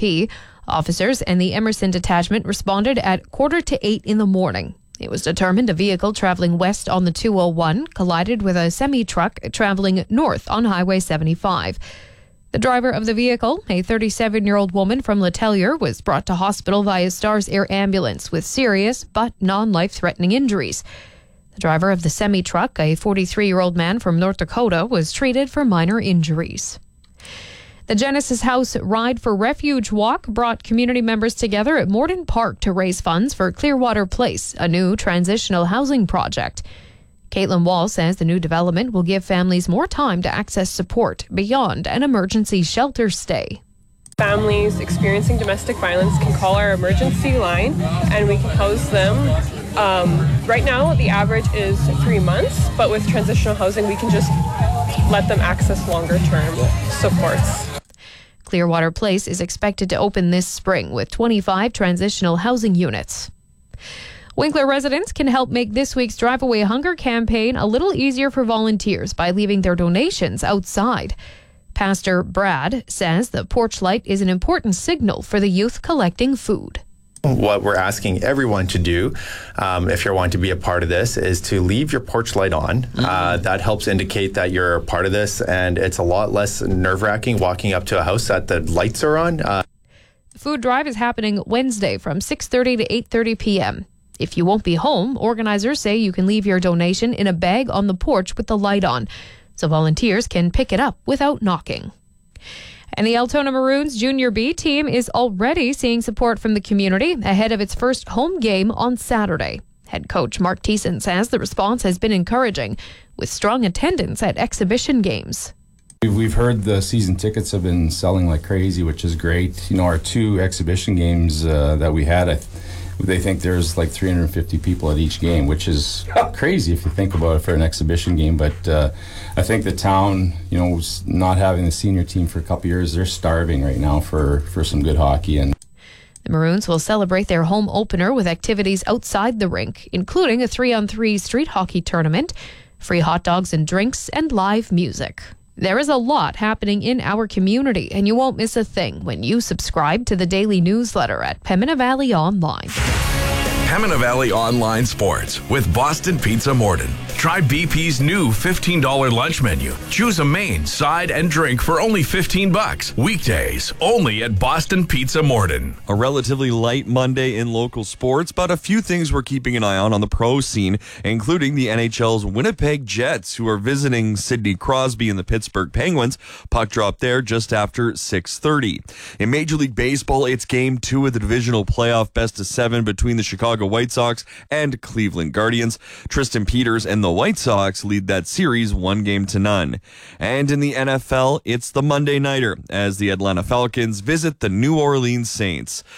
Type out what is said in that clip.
LAPD. Officers and the Emerson detachment responded at 7:45 in the morning. It was determined a vehicle traveling west on the 201 collided with a semi-truck traveling north on Highway 75. The driver of the vehicle, a 37-year-old woman from Letellier, was brought to hospital via Stars Air ambulance with serious but non-life-threatening injuries. The driver of the semi-truck, a 43-year-old man from North Dakota, was treated for minor injuries. The Genesis House Ride for Refuge walk brought community members together at Morden Park to raise funds for Clearwater Place, a new transitional housing project. Caitlin Wall says the new development will give families more time to access support beyond an emergency shelter stay. Families experiencing domestic violence can call our emergency line and we can house them. Right now, the average is 3 months, but with transitional housing, we can just let them access longer-term supports. Clearwater Place is expected to open this spring with 25 transitional housing units. Winkler residents can help make this week's Drive Away Hunger campaign a little easier for volunteers by leaving their donations outside. Pastor Brad says the porch light is an important signal for the youth collecting food. What we're asking everyone to do, if you're wanting to be a part of this, is to leave your porch light on. That helps indicate that you're a part of this, and it's a lot less nerve-wracking walking up to a house that the lights are on. The food drive is happening Wednesday from 6:30 to 8:30 p.m. If you won't be home, organizers say you can leave your donation in a bag on the porch with the light on, so volunteers can pick it up without knocking. And the Altona Maroons Junior B team is already seeing support from the community ahead of its first home game on Saturday. Head coach Mark Thiessen says the response has been encouraging, with strong attendance at exhibition games. We've heard the season tickets have been selling like crazy, which is great. You know, our 2 exhibition games that we had, they think there's like 350 people at each game, which is crazy if you think about it for an exhibition game. But I think the town, you know, not having the senior team for a couple years, they're starving right now for some good hockey. And the Maroons will celebrate their home opener with activities outside the rink, including a 3-on-3 street hockey tournament, free hot dogs and drinks, and live music. There is a lot happening in our community, and you won't miss a thing when you subscribe to the daily newsletter at Pembina Valley Online. Pembina Valley Online Sports with Boston Pizza Morden. Try BP's new $15 lunch menu. Choose a main, side, and drink for only $15. Weekdays, only at Boston Pizza Morden. A relatively light Monday in local sports, but a few things we're keeping an eye on the pro scene, including the NHL's Winnipeg Jets, who are visiting Sidney Crosby and the Pittsburgh Penguins. Puck drop there just after 6:30. In Major League Baseball, it's Game 2 of the divisional playoff best-of-7 between the Chicago White Sox and Cleveland Guardians. Tristan Peters and the White Sox lead that series 1-0. And in the NFL, it's the Monday Nighter as the Atlanta Falcons visit the New Orleans Saints.